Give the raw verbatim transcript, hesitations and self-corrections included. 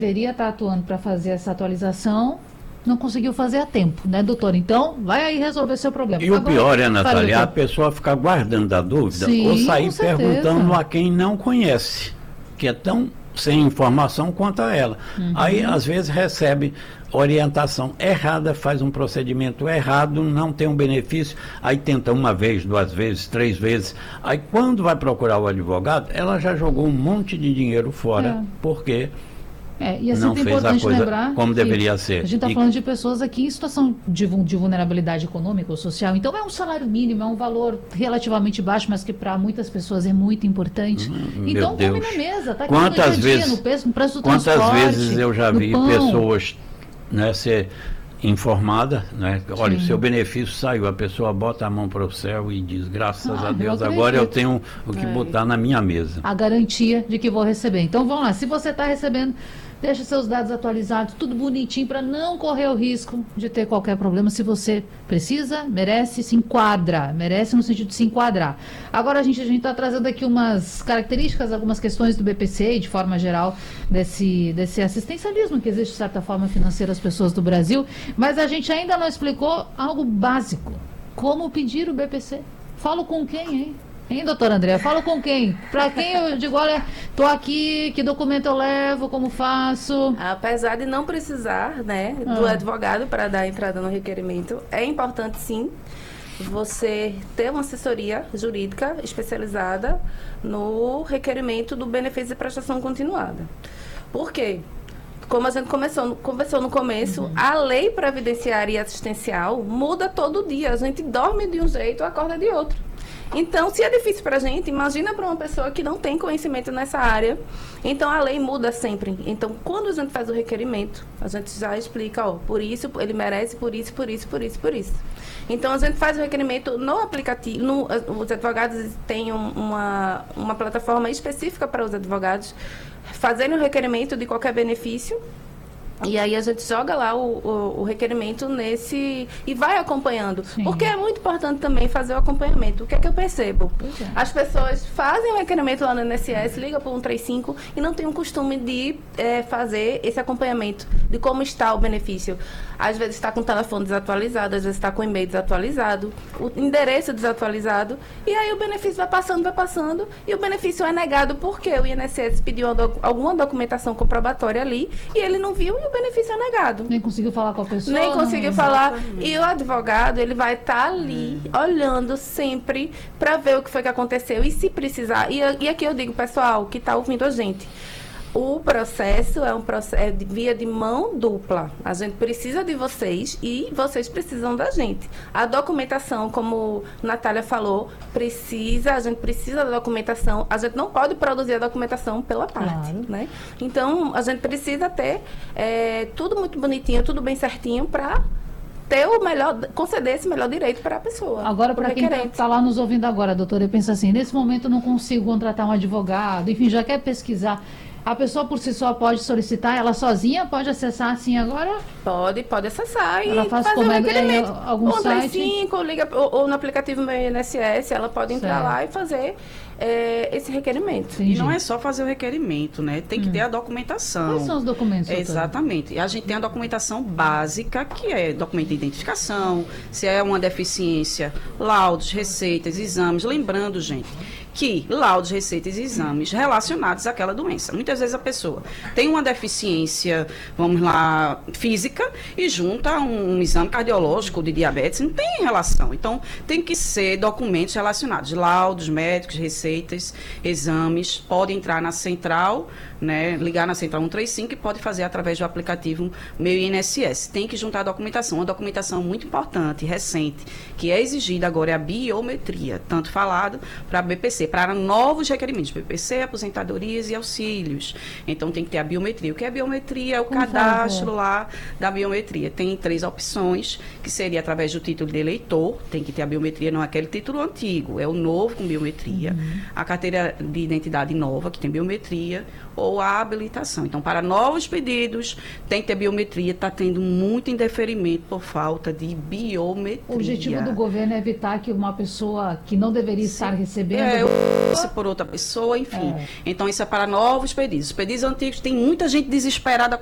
deveria estar atuando para fazer essa atualização, não conseguiu fazer a tempo, né, doutor? Então, vai aí resolver seu problema. E Agora, o pior é, Natália, fala, a pessoa ficar guardando a dúvida Sim, ou sair com certeza. perguntando a quem não conhece, que é tão sem informação quanto a ela. Uhum. Aí, às vezes, recebe orientação errada, faz um procedimento errado, não tem um benefício, aí tenta uma vez, duas vezes, três vezes. Aí, quando vai procurar o advogado, ela já jogou um monte de dinheiro fora, é. porque... É, e assim não é fez importante a coisa lembrar como deveria ser. A gente está e... falando de pessoas aqui em situação de, de vulnerabilidade econômica ou social, então é um salário mínimo, é um valor relativamente baixo, mas que para muitas pessoas é muito importante. Hum, então come na mesa, tá aqui quantas no dia a dia, vezes, no preço, no preço do quantas transporte, vezes eu já vi pão. pessoas, né, ser informada, né? Olha, o Sim. seu benefício saiu, a pessoa bota a mão para o céu e diz, graças ah, a Deus, eu agora eu tenho o que é. botar na minha mesa. A garantia de que vou receber. Então vamos lá, se você está recebendo, deixa seus dados atualizados, tudo bonitinho, para não correr o risco de ter qualquer problema. Se você precisa, merece, se enquadra, merece no sentido de se enquadrar. Agora a gente a gente está trazendo aqui umas características, algumas questões do B P C e de forma geral desse, desse assistencialismo que existe de certa forma financeiro às pessoas do Brasil, mas a gente ainda não explicou algo básico, como pedir o B P C. Falo com quem, hein? Hein, doutora Andréa? Falo com quem? Para quem eu digo, olha, tô aqui, que documento eu levo, como faço? Apesar de não precisar, né, do ah. advogado para dar entrada no requerimento, é importante sim você ter uma assessoria jurídica especializada no requerimento do benefício de prestação continuada. Por quê? Como a gente começou, conversou no começo, uhum. a lei previdenciária e assistencial muda todo dia. A gente dorme de um jeito, acorda de outro. Então, se é difícil para a gente, imagina para uma pessoa que não tem conhecimento nessa área. Então, a lei muda sempre. Então, quando a gente faz o requerimento, a gente já explica, ó, por isso, ele merece, por isso, por isso, por isso, por isso. Então, a gente faz o requerimento no aplicativo. No, os advogados têm um, uma, uma plataforma específica para os advogados fazerem o requerimento de qualquer benefício. E aí a gente joga lá o, o, o requerimento nesse... E vai acompanhando. Sim. Porque é muito importante também fazer o acompanhamento. O que é que eu percebo? É. As pessoas fazem o requerimento lá no I N S S, ligam para o cento e trinta e cinco e não tem o costume de é, fazer esse acompanhamento de como está o benefício. Às vezes está com o telefone desatualizado, às vezes está com o e-mail desatualizado, o endereço desatualizado. E aí o benefício vai passando, vai passando. E o benefício é negado porque o I N S S pediu doc- alguma documentação comprobatória ali e ele não viu e o benefício é negado. Nem conseguiu falar com a pessoa. Nem conseguiu não... falar. E o advogado, ele vai estar tá ali, hum. olhando sempre para ver o que foi que aconteceu. E se precisar... E, e aqui eu digo, pessoal, que está ouvindo a gente, o processo é um processo é de via de mão dupla. A gente precisa de vocês e vocês precisam da gente. A documentação, como a Natália falou, precisa, a gente precisa da documentação. A gente não pode produzir a documentação pela parte, claro. Né? Então, a gente precisa ter é, tudo muito bonitinho, tudo bem certinho para ter o melhor, conceder esse melhor direito para a pessoa. Agora, para quem está tá lá nos ouvindo agora, doutora, eu penso assim, nesse momento eu não consigo contratar um advogado, enfim, já quer pesquisar. A pessoa por si só pode solicitar, ela sozinha pode acessar assim agora? Pode, pode acessar ela e faz fazer como o requerimento. É, algum site? cinco, liga, ou, ou no aplicativo meu I N S S, ela pode entrar certo. lá e fazer é, esse requerimento. Entendi. E não é só fazer o requerimento, né? Tem que hum. ter a documentação. Quais são os documentos, doutora? Exatamente. E a gente tem a documentação básica, que é documento de identificação, se é uma deficiência, laudos, receitas, exames. Lembrando, gente, que laudos, receitas e exames relacionados àquela doença. Muitas vezes a pessoa tem uma deficiência, vamos lá, física, e junta um, um exame cardiológico de diabetes, não tem relação. Então, tem que ser documentos relacionados, laudos médicos, receitas, exames, pode entrar na central, né, ligar na central cento e trinta e cinco e pode fazer através do aplicativo Meu I N S S. Tem que juntar a documentação, uma documentação muito importante, recente, que é exigida agora é a biometria, tanto falado para a B P C, para novos requerimentos, B P C, aposentadorias e auxílios. Então tem que ter a biometria. O que é biometria? É o Como cadastro fazer? Lá da biometria. Tem três opções, que seria através do título de eleitor, tem que ter a biometria, não é aquele título antigo, é o novo com biometria. Uhum. A carteira de identidade nova, que tem biometria, ou a habilitação. Então, para novos pedidos, tem que ter biometria, está tendo muito indeferimento por falta de biometria. O objetivo do governo é evitar que uma pessoa que não deveria Sim. estar recebendo... É, fosse por outra pessoa, enfim. É. Então, isso é para novos pedidos. Os pedidos antigos, tem muita gente desesperada